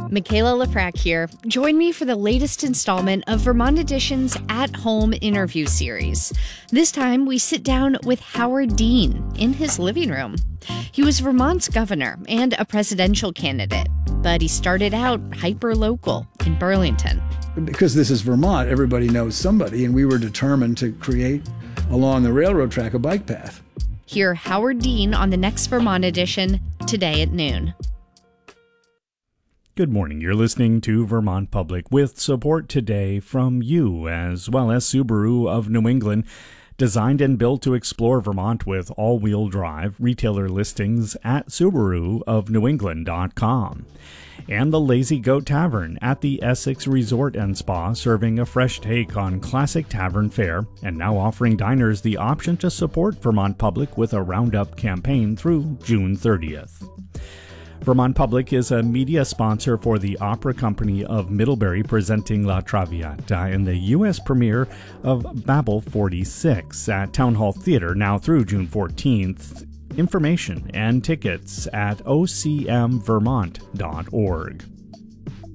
Michaela Lafrac here. Join me for the latest installment of Vermont Edition's At Home interview series. This time, we sit down with Howard Dean in his living room. He was Vermont's governor and a presidential candidate, but he started out hyper-local in Burlington. Because this is Vermont, everybody knows somebody, and we were determined to create along the railroad track a bike path. Hear Howard Dean on the next Vermont Edition, today at noon. Good morning. You're listening to Vermont Public with support today from you, as well as Subaru of New England. Designed and built to explore Vermont with all-wheel drive. Retailer listings at SubaruofNewEngland.com. And the Lazy Goat Tavern at the Essex Resort and Spa, serving a fresh take on classic tavern fare, and now offering diners the option to support Vermont Public with a Roundup campaign through June 30th. Vermont Public is a media sponsor for the Opera Company of Middlebury, presenting La Traviata in the U.S. premiere of Babel 46 at Town Hall Theater now through June 14th. Information and tickets at ocmvermont.org.